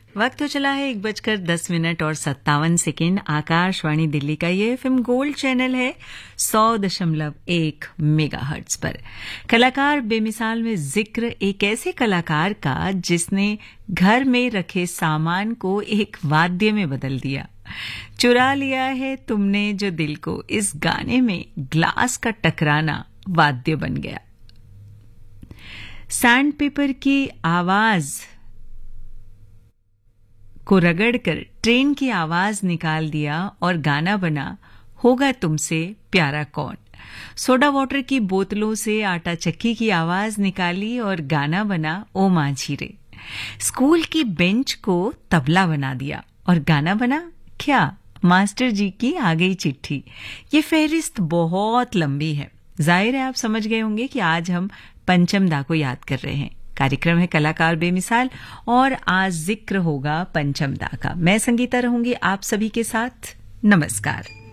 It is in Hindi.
वक्त तो चला है 1:10 आकाशवाणी दिल्ली का ये एफएम गोल्ड चैनल है 100.1 मेगाहर्ट्ज पर। कलाकार बेमिसाल में जिक्र एक ऐसे कलाकार का जिसने घर में रखे सामान को एक वाद्य में बदल दिया। चुरा लिया है तुमने जो दिल को, इस गाने में ग्लास का टकराना वाद्य बन गया। सैंडपेपर की आवाज को रगड़कर ट्रेन की आवाज निकाल दिया और गाना बना होगा तुमसे प्यारा कौन। सोडा वाटर की बोतलों से आटा चक्की की आवाज निकाली और गाना बना ओ माझी रे। स्कूल की बेंच को तबला बना दिया और गाना बना क्या, मास्टर जी की आ गई चिट्ठी। ये फहरिस्त बहुत लंबी है। जाहिर है आप समझ गए होंगे कि आज हम पंचम दा को याद कर रहे हैं। कार्यक्रम है कलाकार बेमिसाल और आज जिक्र होगा पंचम दा का। मैं संगीता रहूंगी आप सभी के साथ। नमस्कार।